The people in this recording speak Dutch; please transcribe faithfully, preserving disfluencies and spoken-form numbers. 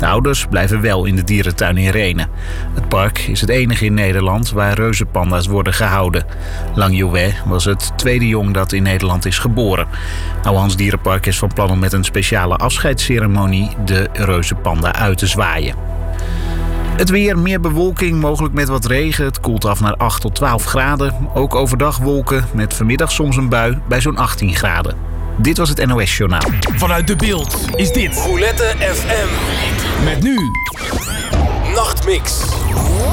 De ouders blijven wel in de dierentuin in Rhenen. Het park is het enige in Nederland waar reuzenpanda's worden gehouden. Lang Jouet was het tweede jong dat in Nederland is geboren. Ouwehands Dierenpark is van plan om met een speciale afscheidsceremonie de reuzenpanda uit te zwaaien. Het weer, meer bewolking, mogelijk met wat regen. Het koelt af naar acht tot twaalf graden. Ook overdag wolken, met vanmiddag soms een bui bij zo'n achttien graden. Dit was het N O S Journaal. Vanuit De Beeld is dit Roulette F M. met nu Nachtmix.